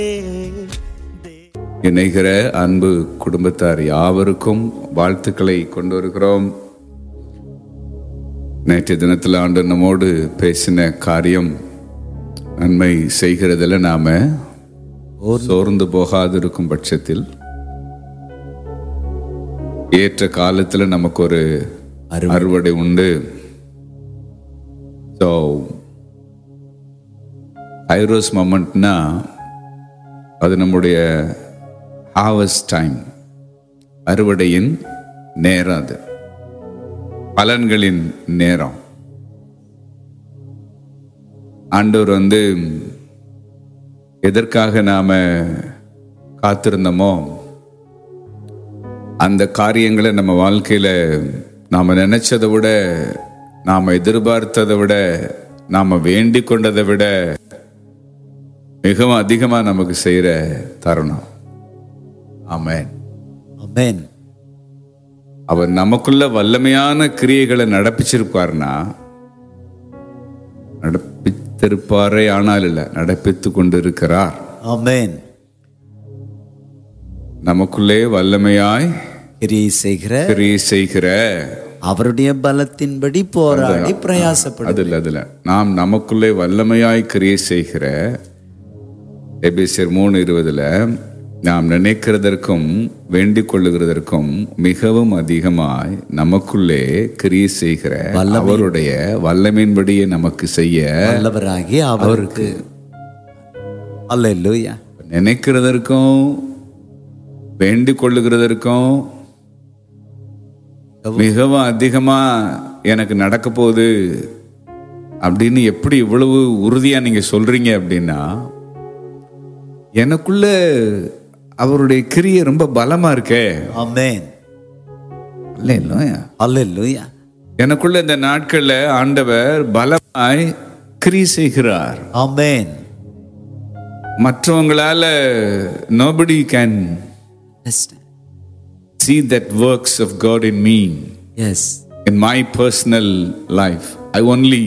இணைகிற அன்பு குடும்பத்தார் யாவருக்கும் வாழ்த்துக்களை கொண்டு வருகிறோம். நேற்றைய தினத்தில் ஆண்டு நம்மோடு பேசின காரியம், நன்மை செய்கிறதில் நாம சோர்ந்து போகாதிருக்கும் பட்சத்தில் ஏற்ற காலத்தில் நமக்கு ஒரு அறுவடை உண்டு. ஸோ ஐரோஸ் மொமெண்ட்னா அது நம்முடைய ஹார்வெஸ்ட் டைம், அறுவடையின் நேரம், அது பலன்களின் நேரம். ஆண்டவர் எதற்காக நாம காத்திருந்தோமோ அந்த காரியங்களை நம்ம வாழ்க்கையில நாம நினைச்சதை விட, நாம எதிர்பார்த்ததை விட, நாம வேண்டிக் கொண்டதை விட மிகவும் அதிகமா நமக்கு செய்யற தருணம். ஆமென், ஆமென். அவர் நமக்குள்ள வல்லமையான கிரியைகளை நடப்பிச்சிருப்பார்னா, நடப்பித்திருப்பாரே ஆனால் இல்ல, நடப்பித்து கொண்டு இருக்கிறார். ஆமென். நமக்குள்ளே வல்லமையாய் கிரியை செய்கிற அவருடைய பலத்தின்படி போராடி பிரயாசப்படும். அதுல நாம் நமக்குள்ளே வல்லமையாய் கிரியை செய்கிற எபேசியர் 3:20 நாம் நினைக்கிறதற்கும் வேண்டிக் கொள்ளுகிறதற்கும் மிகவும் அதிகமாய் நமக்குள்ளே கிரியை செய்கிற அவருடைய வல்லமையின்படியே நமக்கு செய்ய வல்லவராகி அவருக்கு. அல்லேலூயா. நினைக்கிறதற்கும் வேண்டிக் கொள்ளுகிறதற்கும் மிகவும் அதிகமா எனக்கு நடக்க போகுது அப்படின்னு எப்படி இவ்வளவு உறுதியா நீங்க சொல்றீங்க அப்படின்னா, எனக்குள்ள அவருடைய கிரியை ரொம்ப பலமா இருக்கே. ஆமென். அல்லேலூயா. எனக்குள்ள இந்த நாட்கள்ல ஆண்டவர் பலமாய் கிரியை செய்கிறார். ஆமென். மற்றவங்களால nobody can see that works of God in me. Yes. In my personal life, I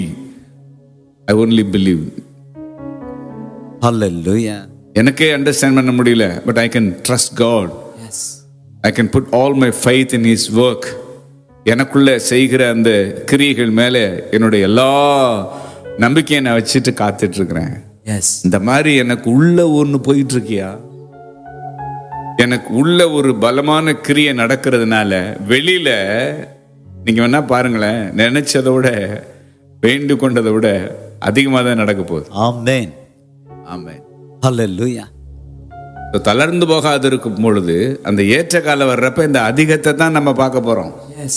only believe. Hallelujah. எனக்கே அண்டர்ஸ்டாண்ட் பண்ண முடியல, but I can trust God. Yes. I can put all my faith in His work. எனக்குள்ள செய்கிற அந்த கிரியைகள் மேல என்னுடைய எல்லா நம்பிக்கையை நான் வச்சுட்டு காத்துட்டு இருக்கிறேன். Yes. இந்த மாதிரி எனக்கு உள்ள ஒன்று போயிட்டு இருக்கியா, எனக்கு உள்ள ஒரு பலமான கிரியை நடக்கிறதுனால வெளியில நீங்க வேணா பாருங்களேன், நினைச்சதை விட வேண்டிக் கொண்டதை விட அதிகமாக தான் நடக்க போகுது. ஆமென். ஆமென். ஹல்லேலூயா. தளர்ந்து போகாது இருக்கும் பொழுது அந்த ஏற்ற காலம் வர்றப்ப இந்த அதிகத்தை தான் நம்ம பார்க்க போறோம். எஸ்.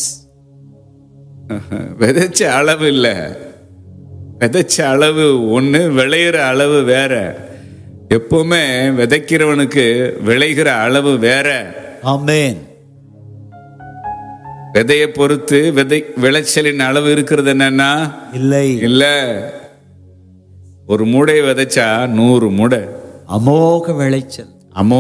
விதைச்ச அளவு இல்லை, விதைச்ச அளவு ஒண்ணு, விளையிற அளவு வேற. எப்பவுமே விதைக்கிறவனுக்கு விளைகிற அளவு வேற. ஆமென். விதையை பொறுத்து விளைச்சலின் அளவு இருக்கிறது என்னன்னா இல்ல. ஒரு மூடையை விதைச்சா 100 மூடை அமோக விளைச்சல்.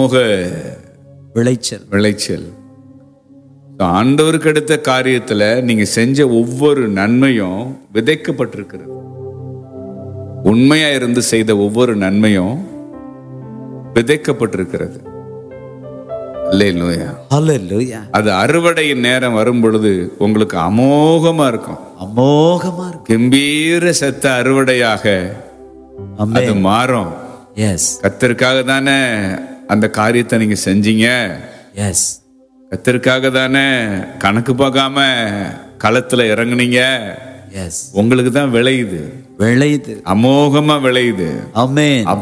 ஆண்டவருக்கு அடுத்த காரியத்துல நீங்க செஞ்ச ஒவ்வொரு நன்மையும் விதைக்கப்பட்டிருக்கிறது. உண்மையா இருந்து செய்த ஒவ்வொரு நன்மையும் விதைக்கப்பட்டிருக்கிறது. அல்லேலூயா. அல்லேலூயா. அது அறுவடையின் நேரம் வரும் பொழுது உங்களுக்கு அமோகமா இருக்கும். கம்பீர சத்த அறுவடையாக அது மாறும். எஸ். கர்த்தருக்காக தானே அந்த காரியத்தை நீங்க செஞ்சீங்க. எஸ். கர்த்தருக்காக தானே கணக்கு பார்க்காம களத்துல இறங்குனீங்க. எஸ். உங்களுக்கு தான் விளையுது, விளையுது, அமோகமா விளையுது. ஆமென்.